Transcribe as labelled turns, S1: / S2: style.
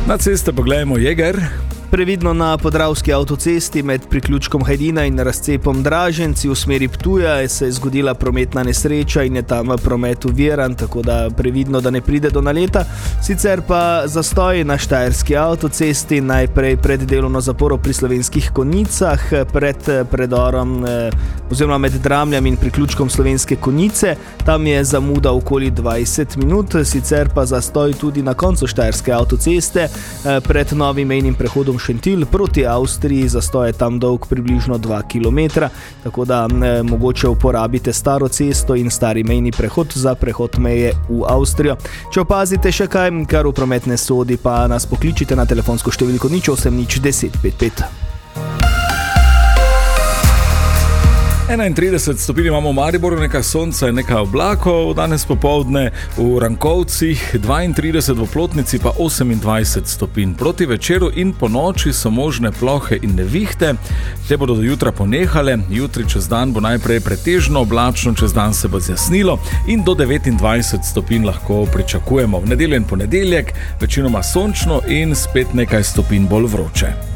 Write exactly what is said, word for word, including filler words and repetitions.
S1: Na ceste poglejmo Jeger.
S2: Previdno na podravski avtocesti med priključkom Hajdina in razcepom Draženci v smeri Ptuja se je zgodila prometna nesreča in je tam promet uviran, tako da previdno, da ne pride do naleta. Sicer pa zastoj na štajerski avtocesti, najprej pred delovno zaporo pri Slovenskih Konjicah, pred predorom oziroma med Dramljami in priključkom Slovenske Konjice. Tam je zamuda okoli dvajset minut, sicer pa zastoj tudi na koncu štajerske avtoceste pred novim mejnim prehodom Šentilj proti Avstriji, zastoj je tam dolg približno dva kilometra, tako da eh, mogoče uporabite staro cesto in stari mejni prehod za prehod meje v Avstrijo. Če opazite še kaj, kar v promet ne sodi, pa nas pokličite na telefonsko številko nič osem nič deset pet pet.
S1: enaintrideset stopinj imamo v Mariboru, nekaj sonca in nekaj oblakov, danes popoldne v Rankovcih dvaintrideset, v Plotnici pa osemindvajset stopinj. Proti večeru in po noči so možne plohe in nevihte, te bodo do jutra ponehale, jutri čez dan bo najprej pretežno oblačno, čez dan se bo zjasnilo in do devetindvajset stopinj lahko pričakujemo. V nedeljo in ponedeljek večinoma sončno in spet nekaj stopinj bolj vroče.